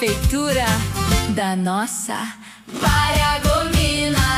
Prefeitura da nossa Paragominas.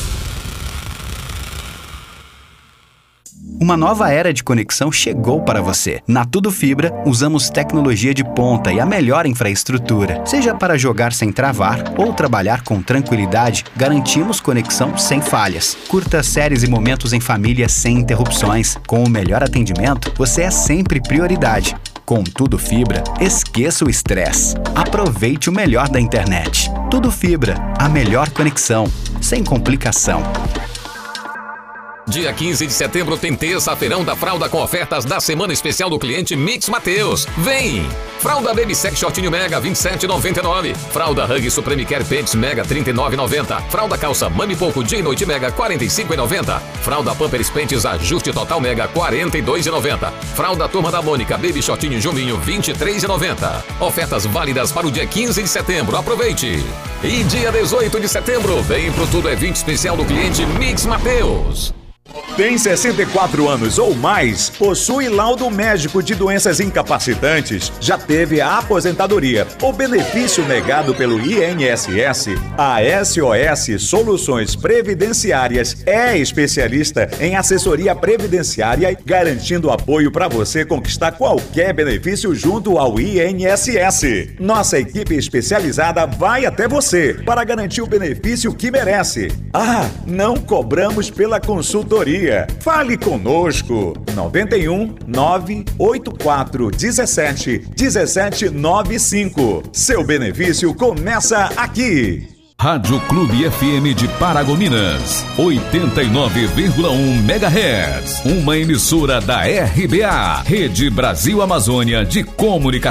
Uma nova era de conexão chegou para você. Na Tudo Fibra, usamos tecnologia de ponta e a melhor infraestrutura. Seja para jogar sem travar ou trabalhar com tranquilidade, garantimos conexão sem falhas. Curta séries e momentos em família sem interrupções. Com o melhor atendimento, você é sempre prioridade. Com Tudo Fibra, esqueça o estresse. Aproveite o melhor da internet. Tudo Fibra, a melhor conexão, sem complicação. Dia 15 de setembro tem terça-feirão da fralda com ofertas da semana especial do cliente Mix Mateus. Vem! Fralda Baby Sec Shortinho Mega 27,99. Fralda Hug Supreme Care Pants Mega 39,90. Fralda Calça Mami Pouco Dia e Noite Mega 45,90. Fralda Pampers Pentes Ajuste Total Mega 42,90. Fralda Turma da Mônica Baby Shortinho Juminho 23,90. Ofertas válidas para o dia 15 de setembro. Aproveite! E dia 18 de setembro vem pro Tudo é 20 especial do cliente Mix Mateus. Tem 64 anos ou mais, possui laudo médico de doenças incapacitantes, já teve a aposentadoria ou benefício negado pelo INSS, a SOS Soluções Previdenciárias é especialista em assessoria previdenciária, garantindo apoio para você conquistar qualquer benefício junto ao INSS. Nossa equipe especializada vai até você para garantir o benefício que merece. Ah, não cobramos pela consultoria. Fale conosco. 91 984 17 1795. Seu benefício começa aqui. Rádio Clube FM de Paragominas, 89,1 MHz. Uma emissora da RBA, Rede Brasil Amazônia de Comunicação.